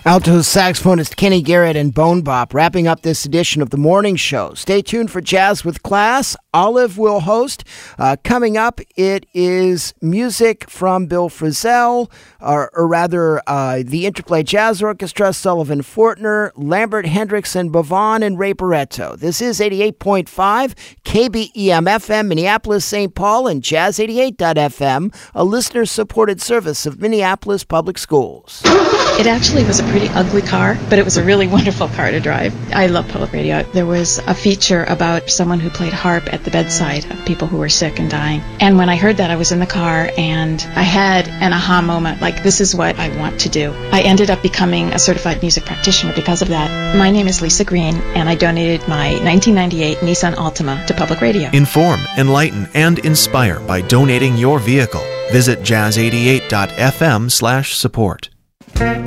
Alto saxophonist Kenny Garrett and Bone Bop wrapping up this edition of the morning show. Stay tuned for Jazz with Class. Olive will host. Coming up, it is music from Bill Frisell, or rather the Interplay Jazz Orchestra, Sullivan Fortner, Lambert Hendrickson, Bavon, and Ray Barretto. This is 88.5 KBEM-FM, Minneapolis, St. Paul, and Jazz88.FM, a listener-supported service of Minneapolis Public Schools. It actually was a pretty ugly car, but it was a really wonderful car to drive. I love public radio. There was a feature about someone who played harp at the bedside of people who were sick and dying. And when I heard that, I was in the car and I had an aha moment, like, this is what I want to do. I ended up becoming a certified music practitioner because of that. My name is Lisa Green, and I donated my 1998 Nissan Altima to public radio. Inform, enlighten, and inspire by donating your vehicle. Visit jazz88.fm/support.